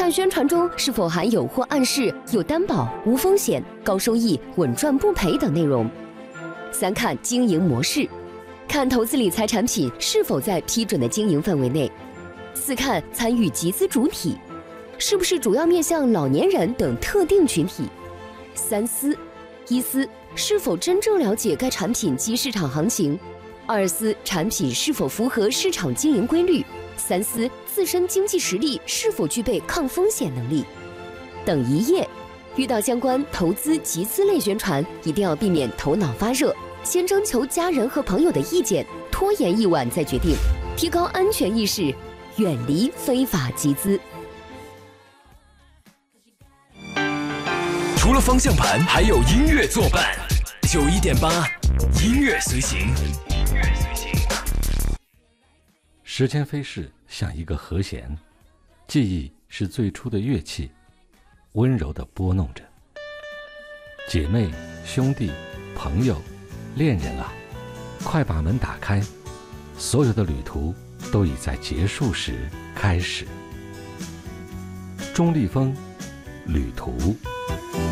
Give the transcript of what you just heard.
看宣传中是否含有或暗示有担保、无风险、高收益、稳赚不赔等内容。3看经营模式，看投资理财产品是否在批准的经营范围内。4看参与集资主体，是不是主要面向老年人等特定群体。3思，1思是否真正了解该产品及市场行情；2思产品是否符合市场经营规律；3思自身经济实力是否具备抗风险能力。等1页，遇到相关投资集资类宣传，一定要避免头脑发热，先征求家人和朋友的意见，拖延1晚再决定，提高安全意识，远离非法集资。 除了方向盘，还有音乐作伴。91.8，音乐随行。 时间飞逝，像一个和弦，记忆是最初的乐器，温柔地拨弄着。姐妹、兄弟、朋友、恋人啊，快把门打开，所有的旅途都已在结束时开始。钟立风，旅途。